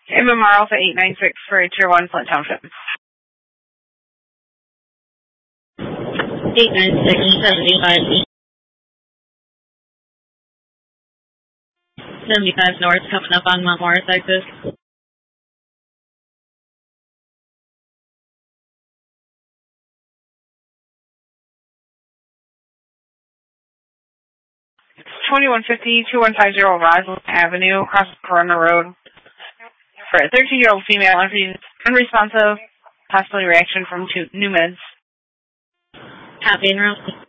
MMR Alpha 896 for Tier 1 Flint Township. 896, 75 North coming up on Mount Morris exit. It's 2150-2150 Rosalind Avenue, across Corona Road. For a 13-year-old female, unresponsive, possibly reaction from new meds. Copy and route.